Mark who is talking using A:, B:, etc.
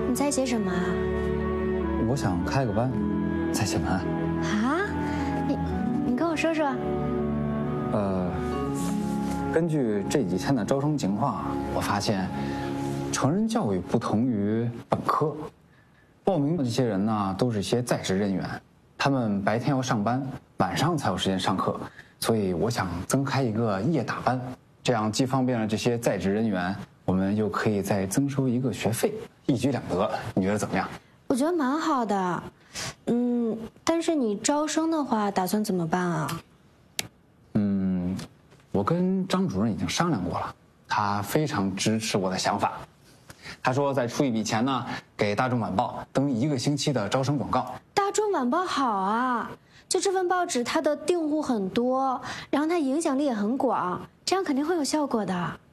A: 你在写什么啊？
B: 我想开个班，在写文案。
A: 啊？你跟我说说。
B: 根据这几天的招生情况，我发现成人教育不同于本科，报名的这些人呢，都是一些在职人员，他们白天要上班，晚上才有时间上课，所以我想增开一个夜打班，这样既方便了这些在职人员，我们又可以再增收一个学费，一举两得。你觉得怎么样？
A: 我觉得蛮好的，但是你招生的话，打算怎么办啊？
B: 我跟张主任已经商量过了，他非常支持我的想法。他说再出一笔钱呢，给大众晚报登1个星期的招生广告。
A: 大众晚报好啊，就这份报纸，它的订户很多，然后它影响力也很广，这样肯定会有效果的。